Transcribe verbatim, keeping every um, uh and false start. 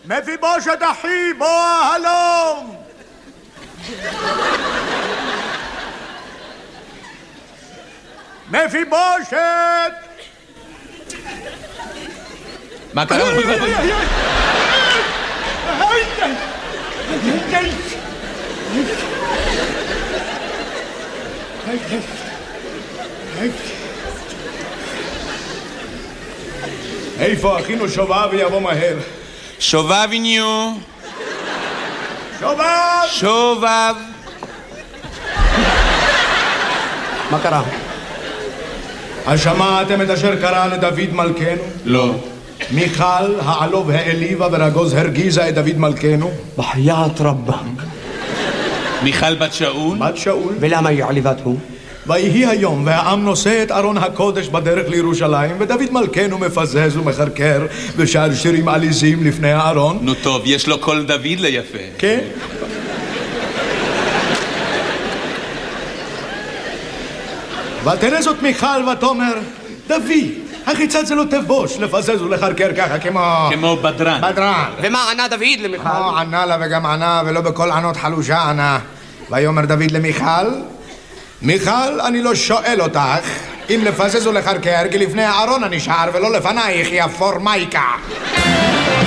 מפיבושת אחי, בוא הלום! מפיבושת! מה קרה? איפה אחינו שובב ויבוא מהר? שובביניו. שובב! שובב. מה קרה? השמעתם את אשר קרה לדוד מלכנו? לא. מיכל העלוב העליבה ורגוז הרגיזה את דוד מלכנו? בחיית רבה. מיכל בת שאול? בת שאול. ולמה היא עליבתו? ויהי היום והעם נושא את ארון הקודש בדרך לירושלים ודוד מלכנו מפזז ומחרקר ושר שירים עליזים לפני הארון. נו טוב, יש לו קול דוד ליפה. כן? ותראה זאת מיכל ותאמר, דוד, החיצת זה לא תבוש לפזז ולחרקר ככה כמו... כמו בדרן. בדרן. ומה ענה דוד למיכל? כמו ענה לה וגם ענה ולא בכל ענות חלושה ענה. ויאמר דוד למיכל, מיכל, אני לא שואל אותך אם לפזז ולחרקר כי לפני הארון אני שר ולא לפנייך, יא פורמייקה.